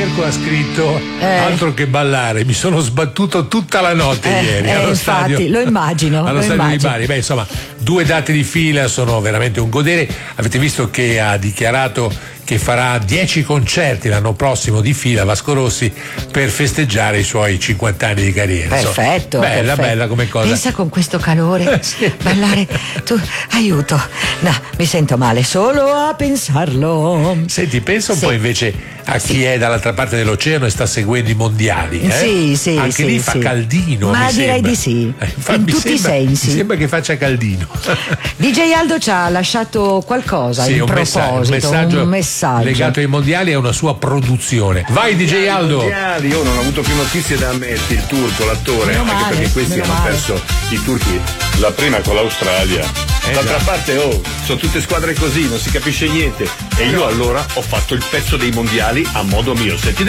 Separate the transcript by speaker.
Speaker 1: Mirko ha scritto altro che ballare, mi sono sbattuto tutta la notte ieri allo
Speaker 2: infatti,
Speaker 1: stadio.
Speaker 2: lo immagino.
Speaker 1: Allo stadio di Bari. Beh, insomma, 2 date di fila sono veramente un godere. Avete visto che ha dichiarato che farà 10 concerti l'anno prossimo di fila, Vasco Rossi, per festeggiare i suoi 50 anni di carriera.
Speaker 2: Perfetto.
Speaker 1: Bella,
Speaker 2: perfetto.
Speaker 1: bella come cosa.
Speaker 2: Pensa con questo calore,
Speaker 1: Sì.
Speaker 2: ballare, tu, aiuto. No, mi sento male solo a pensarlo.
Speaker 1: Senti, pensa un po' invece a chi è dall'altra parte dell'oceano e sta seguendo i mondiali.
Speaker 2: Sì,
Speaker 1: anche
Speaker 2: sì,
Speaker 1: lì fa
Speaker 2: sì.
Speaker 1: caldino.
Speaker 2: Ma
Speaker 1: mi
Speaker 2: direi
Speaker 1: sembra.
Speaker 2: di sì,
Speaker 1: Infatti
Speaker 2: in
Speaker 1: mi
Speaker 2: tutti i sensi.
Speaker 1: Mi sembra che faccia caldino.
Speaker 2: DJ Aldo ci ha lasciato qualcosa
Speaker 1: Sì,
Speaker 2: in
Speaker 1: un
Speaker 2: proposito, un messaggio
Speaker 1: legato ai mondiali e a una sua produzione. Vai DJ Aldo.
Speaker 3: Mondiali, io non ho avuto più notizie da Messi, il turco, l'attore,
Speaker 2: Meno
Speaker 3: anche
Speaker 2: male,
Speaker 3: perché questi
Speaker 2: meno
Speaker 3: hanno
Speaker 2: male.
Speaker 3: perso i turchi la prima con l'Australia. D'altra parte, sono tutte squadre così, non si capisce niente. E io allora ho fatto il pezzo dei mondiali a modo mio. Sentite